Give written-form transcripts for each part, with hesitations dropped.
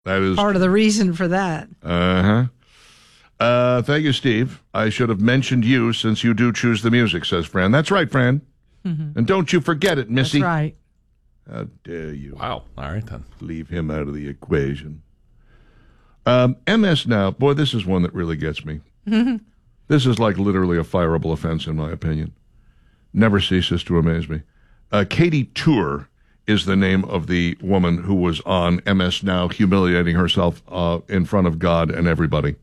That is part of the reason for that. Thank you, Steve. I should have mentioned you since you do choose the music, says Fran. That's right, Fran. Mm-hmm. And don't you forget it, Missy. That's right. How dare you? Wow. All right, then. Leave him out of the equation. MS Now. Boy, this is one that really gets me. This is like literally a fireable offense, in my opinion. Never ceases to amaze me. Katie Tour is the name of the woman who was on MS Now humiliating herself in front of God and everybody.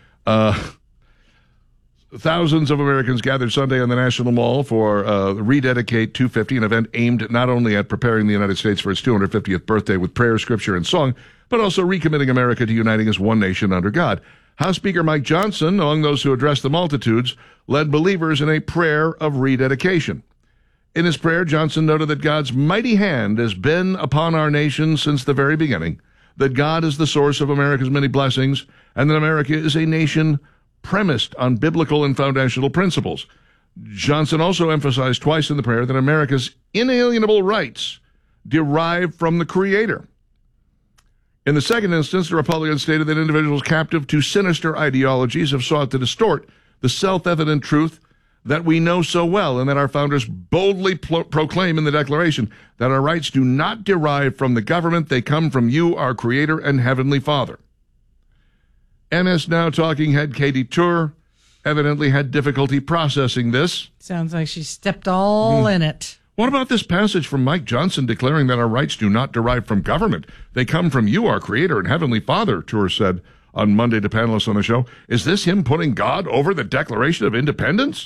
Thousands of Americans gathered Sunday on the National Mall for Rededicate 250, an event aimed not only at preparing the United States for its 250th birthday with prayer, scripture, and song, but also recommitting America to uniting as one nation under God. House Speaker Mike Johnson, among those who addressed the multitudes, led believers in a prayer of rededication. In his prayer, Johnson noted that God's mighty hand has been upon our nation since the very beginning, that God is the source of America's many blessings, and that America is a nation premised on biblical and foundational principles. Johnson also emphasized twice in the prayer that America's inalienable rights derive from the Creator. In the second instance, the Republicans stated that individuals captive to sinister ideologies have sought to distort the self-evident truth that we know so well, and that our founders boldly proclaim in the Declaration, that our rights do not derive from the government, they come from you, our Creator and Heavenly Father. MS Now talking head Katie Tour evidently had difficulty processing this. Sounds like she stepped all in it. What about this passage from Mike Johnson declaring that our rights do not derive from government? They come from you, our Creator and Heavenly Father, Tour said on Monday to panelists on the show. Is this him putting God over the Declaration of Independence?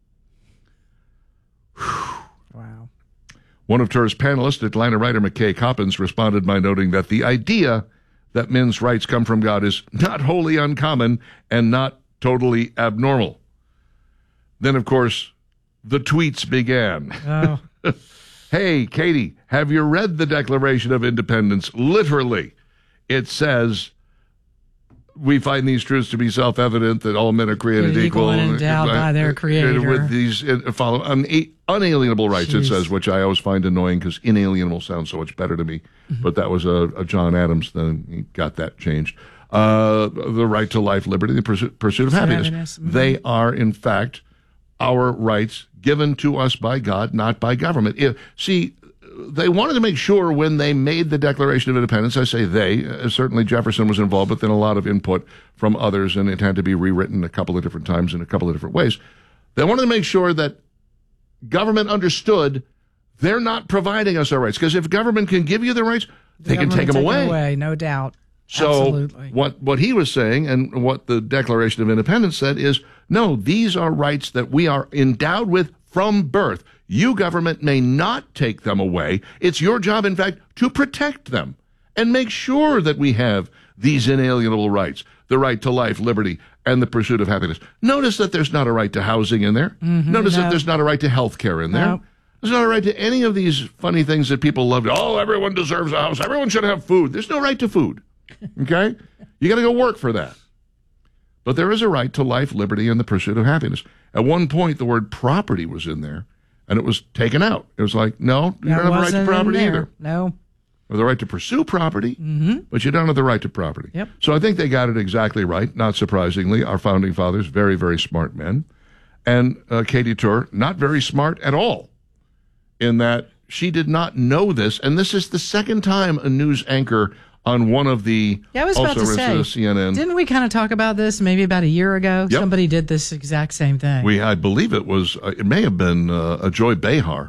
Wow. One of Tour's panelists, Atlanta writer McKay Coppins, responded by noting that the idea that men's rights come from God is not wholly uncommon and not totally abnormal. Then, of course, the tweets began. Oh. Hey, Katie, have you read the Declaration of Independence? Literally, it says, we find these truths to be self-evident, that all men are created equal and endowed by their Creator. With these follow unalienable rights, Jeez. It says, which I always find annoying because inalienable sounds so much better to me. Mm-hmm. But that was a John Adams, then he got that changed. The right to life, liberty, the pursuit of happiness. Mm-hmm. They are, in fact, our rights given to us by God, not by government. They wanted to make sure when they made the Declaration of Independence, I say they, certainly Jefferson was involved, but then a lot of input from others, and it had to be rewritten a couple of different times in a couple of different ways. They wanted to make sure that government understood they're not providing us our rights, because if government can give you the rights, they can take them away. No doubt. So Absolutely. what he was saying and what the Declaration of Independence said is, no, these are rights that we are endowed with from birth. You, government, may not take them away. It's your job, in fact, to protect them and make sure that we have these inalienable rights, the right to life, liberty, and the pursuit of happiness. Notice that there's not a right to housing in there. Mm-hmm, Notice that there's not a right to health care in there. No. There's not a right to any of these funny things that people love. Oh, everyone deserves a house. Everyone should have food. There's no right to food. Okay? You got to go work for that. But there is a right to life, liberty, and the pursuit of happiness. At one point, the word property was in there, and it was taken out. It was like, no, you don't have a right to property either. No. You have the right to pursue property, but you don't have the right to property. Yep. So I think they got it exactly right. Not surprisingly, our founding fathers, very, very smart men. And Katie Tour, not very smart at all, in that she did not know this. And this is the second time a news anchor on one of the, I was about to say, CNN. Didn't we kind of talk about this maybe about a year ago? Yep. Somebody did this exact same thing. I believe it was, it may have been Joy Behar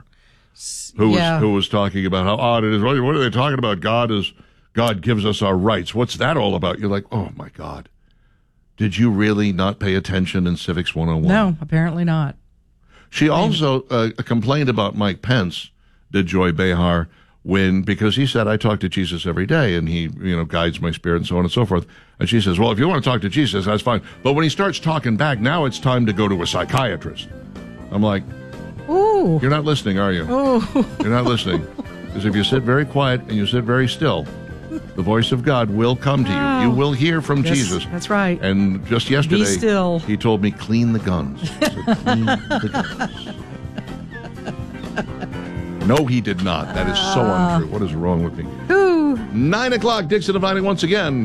who was talking about how odd it is. What are they talking about? God gives us our rights. What's that all about? You're like, oh my God. Did you really not pay attention in Civics 101? No, apparently not. She also complained about Mike Pence, did Joy Behar, because he said, I talk to Jesus every day, and he, guides my spirit and so on and so forth. And she says, well, if you want to talk to Jesus, that's fine. But when he starts talking back, now it's time to go to a psychiatrist. I'm like, ooh, you're not listening, are you? Ooh. You're not listening. Because if you sit very quiet and you sit very still, the voice of God will come to you. You will hear from Jesus. That's right. And just yesterday, Be still. He told me, clean the guns. I said, clean the guns. No, he did not. That is so untrue. What is wrong with me? Ooh. 9 o'clock, Dixon Divining once again.